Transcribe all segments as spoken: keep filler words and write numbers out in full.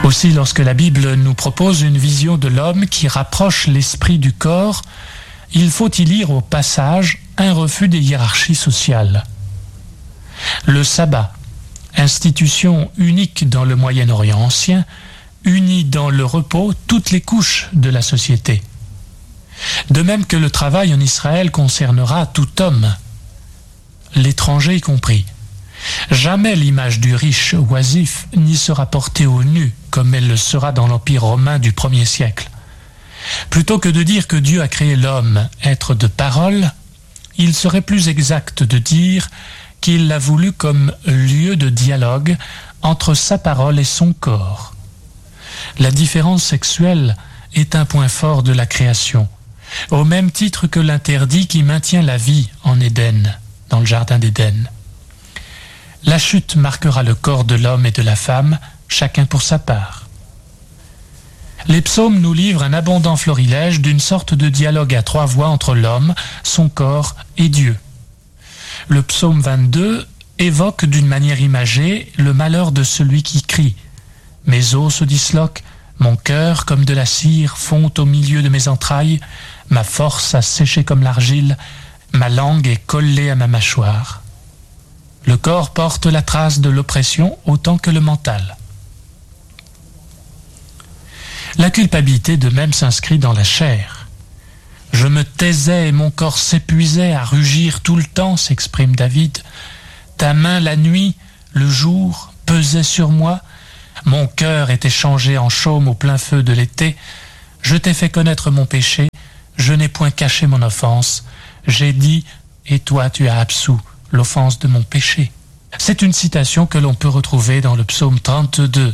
Aussi, lorsque la Bible nous propose une vision de l'homme qui rapproche l'esprit du corps, il faut y lire au passage un refus des hiérarchies sociales. Le sabbat, institution unique dans le Moyen-Orient ancien, unit dans le repos toutes les couches de la société. De même que le travail en Israël concernera tout homme, l'étranger y compris. Jamais l'image du riche oisif n'y sera portée au nu, comme elle le sera dans l'Empire romain du premier siècle. Plutôt que de dire que Dieu a créé l'homme être de parole, il serait plus exact de dire qu'il l'a voulu comme lieu de dialogue entre sa parole et son corps. La différence sexuelle est un point fort de la création, au même titre que l'interdit qui maintient la vie en Éden, dans le jardin d'Éden. La chute marquera le corps de l'homme et de la femme, chacun pour sa part. Les psaumes nous livrent un abondant florilège d'une sorte de dialogue à trois voix entre l'homme, son corps et Dieu. Le psaume vingt-deux évoque d'une manière imagée le malheur de celui qui crie. Mes os se disloquent, mon cœur comme de la cire fond au milieu de mes entrailles, ma force a séché comme l'argile, ma langue est collée à ma mâchoire. Le corps porte la trace de l'oppression autant que le mental. La culpabilité de même s'inscrit dans la chair. Je me taisais et mon corps s'épuisait à rugir tout le temps, s'exprime David. Ta main la nuit, le jour, pesait sur moi. Mon cœur était changé en chaume au plein feu de l'été. Je t'ai fait connaître mon péché, je n'ai point caché mon offense. J'ai dit, et toi tu as absous l'offense de mon péché. C'est une citation que l'on peut retrouver dans le psaume trente-deux.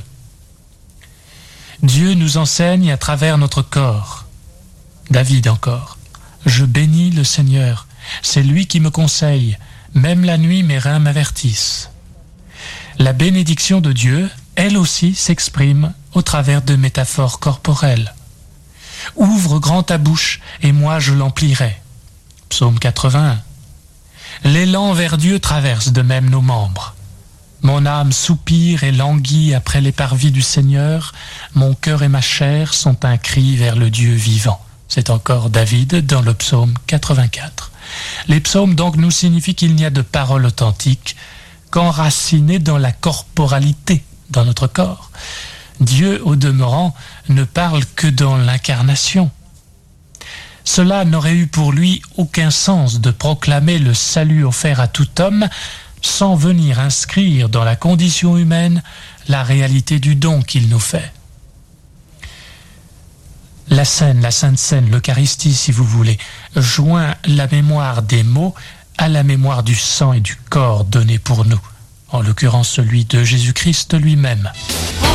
Dieu nous enseigne à travers notre corps. David encore. Je bénis le Seigneur, c'est lui qui me conseille. Même la nuit, mes reins m'avertissent. La bénédiction de Dieu, elle aussi, s'exprime au travers de métaphores corporelles. Ouvre grand ta bouche, et moi je l'emplirai. Psaume quatre-vingt-un. L'élan vers Dieu traverse de même nos membres. Mon âme soupire et languit après les parvis du Seigneur. Mon cœur et ma chair sont un cri vers le Dieu vivant. C'est encore David dans le psaume quatre-vingt-quatre. Les psaumes donc nous signifient qu'il n'y a de parole authentique qu'enracinée dans la corporalité, dans notre corps. Dieu, au demeurant, ne parle que dans l'incarnation. Cela n'aurait eu pour lui aucun sens de proclamer le salut offert à tout homme sans venir inscrire dans la condition humaine la réalité du don qu'il nous fait. La scène, la Sainte Seine, l'Eucharistie, si vous voulez, joint la mémoire des mots à la mémoire du sang et du corps donné pour nous, en l'occurrence celui de Jésus-Christ lui-même.